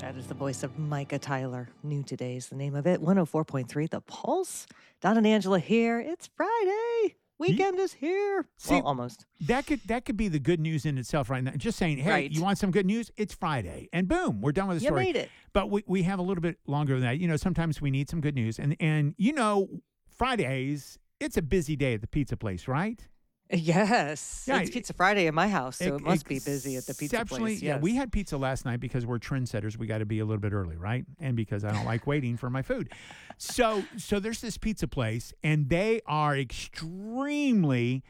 That is the voice of Micah Tyler. New Today is the name of it. 104.3 The Pulse. Don and Angela here. It's Friday. Weekend is here. See, well, almost. That could be the good news in itself right now. Just saying, hey, Right. You want some good news? It's Friday. And boom, we're done with the You story. made it. But we have a little bit longer than that. You know, sometimes we need some good news. And Fridays, it's a busy day at the pizza place, right? Yes. Yeah, It's Pizza Friday in my house, so it must be busy at the pizza Exceptionally, place. yeah. Yes. We had pizza last night because we're trendsetters. We got to be a little bit early, right? And because I don't like waiting for my food. So there's this pizza place, and they are extremely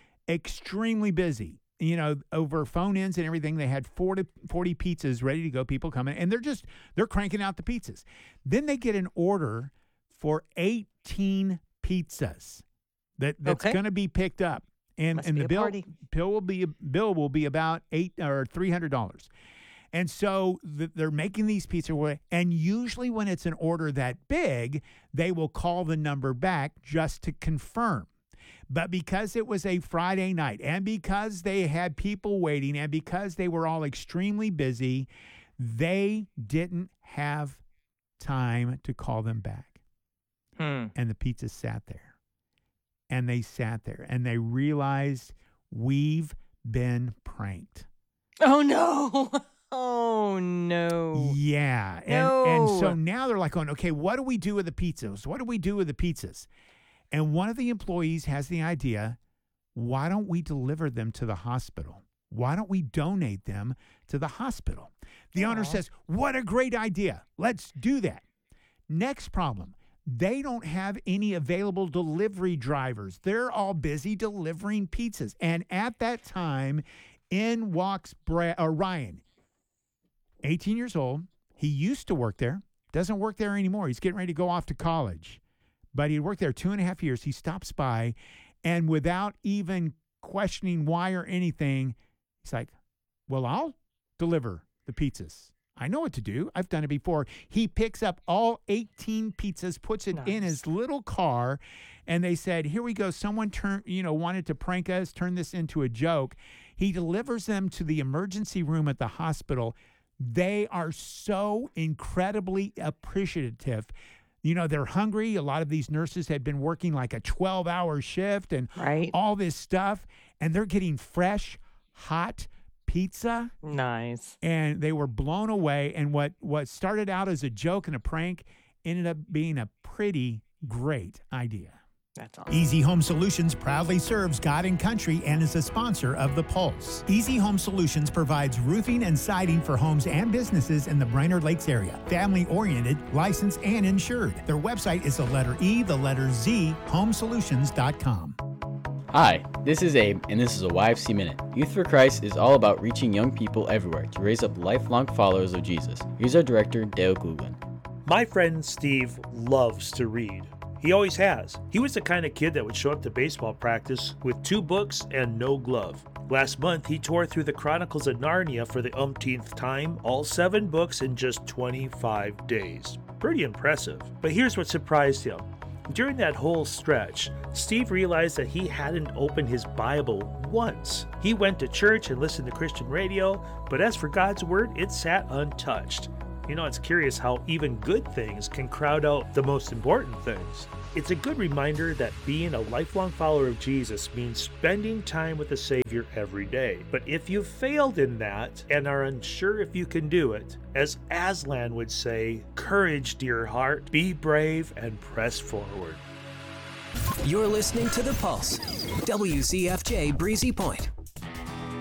busy. You know, over phone ins and everything, they had 40 pizzas ready to go, people coming, and they're cranking out the pizzas. Then they get an order for 18 pizzas that's Okay. going to be picked up. And Must be the a bill party. will be about $300. And so they're making these pizza, and usually when it's an order that big, they will call the number back just to confirm. But because it was a Friday night, and because they had people waiting, and because they were all extremely busy, they didn't have time to call them back. And the pizza sat there. And they sat there, and they realized we've been pranked. Oh, no. Oh, no. Yeah. And so now they're like going, okay, what do we do with the pizzas? What do we do with the pizzas? And one of the employees has the idea, why don't we deliver them to the hospital? Why don't we donate them to the hospital? The owner says, what a great idea. Let's do that. Next problem. They don't have any available delivery drivers. They're all busy delivering pizzas. And at that time, in walks Ryan, 18 years old. He used to work there. Doesn't work there anymore. He's getting ready to go off to college. But he worked there 2.5 years. He stops by, and without even questioning why or anything, he's like, well, I'll deliver the pizzas. I know what to do. I've done it before. He picks up all 18 pizzas, puts it in his little car, and they said, here we go. Someone wanted to prank us, turn this into a joke. He delivers them to the emergency room at the hospital. They are so incredibly appreciative. You know, they're hungry. A lot of these nurses had been working like a 12-hour shift and all this stuff, and they're getting fresh, hot pizza. Nice. And they were blown away. And what started out as a joke and a prank ended up being a pretty great idea. That's awesome. Easy Home Solutions proudly serves God and country and is a sponsor of The Pulse. Easy Home Solutions provides roofing and siding for homes and businesses in the Brainerd Lakes area. Family-oriented, licensed, and insured. Their website is the letter E, the letter Z, homesolutions.com. Hi, this is Abe, and this is a YFC Minute. Youth for Christ is all about reaching young people everywhere to raise up lifelong followers of Jesus. Here's our director, Dale Googlan. My friend Steve loves to read. He always has. He was the kind of kid that would show up to baseball practice with 2 books and no glove. Last month, he tore through the Chronicles of Narnia for the umpteenth time, all 7 books in just 25 days. Pretty impressive. But here's what surprised him. During that whole stretch, Steve realized that he hadn't opened his Bible once. He went to church and listened to Christian radio, but as for God's Word, it sat untouched. You know, it's curious how even good things can crowd out the most important things. It's a good reminder that being a lifelong follower of Jesus means spending time with the Savior every day. But if you've failed in that and are unsure if you can do it, as Aslan would say, courage, dear heart, be brave and press forward. You're listening to The Pulse, WCFJ Breezy Point.